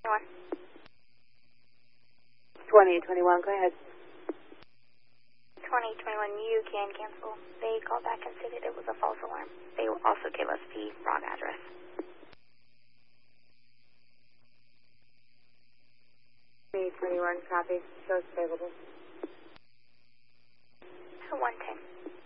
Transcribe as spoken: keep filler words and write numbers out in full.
twenty twenty-one, go ahead. twenty twenty-one, you can cancel. They called back and stated it was a false alarm. They also gave us the wrong address. twenty twenty-one, copy. Shows available. one ten.